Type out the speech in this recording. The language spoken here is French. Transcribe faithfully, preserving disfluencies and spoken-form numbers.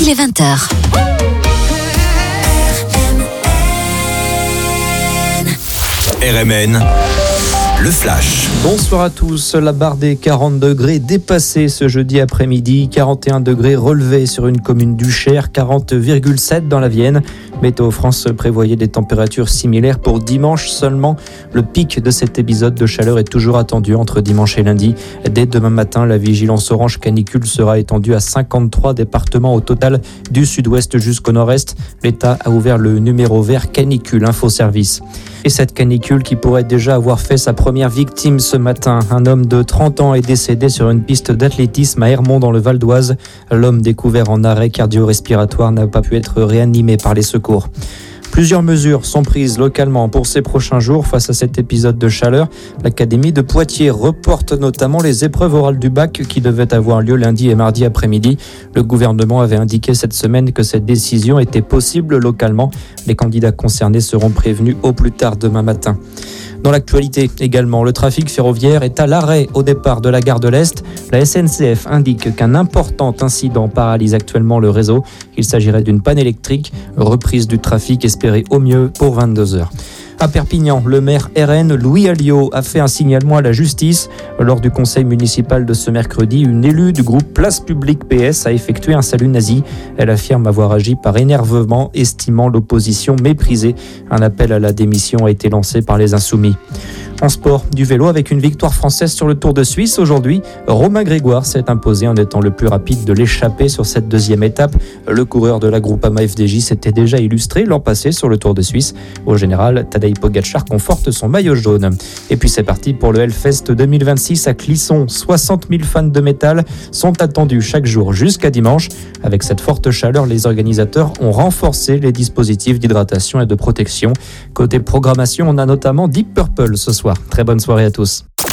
il est vingt heures. R M N, le flash. Bonsoir à tous. La barre des quarante degrés dépassée ce jeudi après-midi. quarante et un degrés relevés sur une commune du Cher, quarante virgule sept dans la Vienne. Météo France prévoyait des températures similaires pour dimanche seulement. Le pic de cet épisode de chaleur est toujours attendu entre dimanche et lundi. Dès demain matin, la vigilance orange canicule sera étendue à cinquante-trois départements au total, du sud-ouest jusqu'au nord-est. L'État a ouvert le numéro vert canicule infoservice. Et cette canicule qui pourrait déjà avoir fait sa première victime ce matin. Un homme de trente ans est décédé sur une piste d'athlétisme à Hermont dans le Val d'Oise. L'homme découvert en arrêt cardio-respiratoire n'a pas pu être réanimé par les secours. Plusieurs mesures sont prises localement pour ces prochains jours face à cet épisode de chaleur. L'Académie de Poitiers reporte notamment les épreuves orales du bac qui devaient avoir lieu lundi et mardi après-midi. Le gouvernement avait indiqué cette semaine que cette décision était possible localement. Les candidats concernés seront prévenus au plus tard demain matin. Dans l'actualité également, le trafic ferroviaire est à l'arrêt au départ de la gare de l'Est. La S N C F indique qu'un important incident paralyse actuellement le réseau. Il s'agirait d'une panne électrique, reprise du trafic espérée au mieux pour vingt-deux heures. À Perpignan, le maire R N, Louis Alliot, a fait un signalement à la justice. Lors du conseil municipal de ce mercredi, une élue du groupe Place Publique P S a effectué un salut nazi. Elle affirme avoir agi par énervement, estimant l'opposition méprisée. Un appel à la démission a été lancé par les Insoumis. En sport, du vélo avec une victoire française sur le Tour de Suisse aujourd'hui. Romain Grégoire s'est imposé en étant le plus rapide de l'échappée sur cette deuxième étape. Le coureur de la Groupama F D J s'était déjà illustré l'an passé sur le Tour de Suisse. Au général, Tadej Pogacar conforte son maillot jaune. Et puis c'est parti pour le Hellfest deux mille vingt-six à Clisson. soixante mille fans de métal sont attendus chaque jour jusqu'à dimanche. Avec cette forte chaleur, les organisateurs ont renforcé les dispositifs d'hydratation et de protection. Côté programmation, on a notamment Deep Purple ce soir. Très bonne soirée à tous.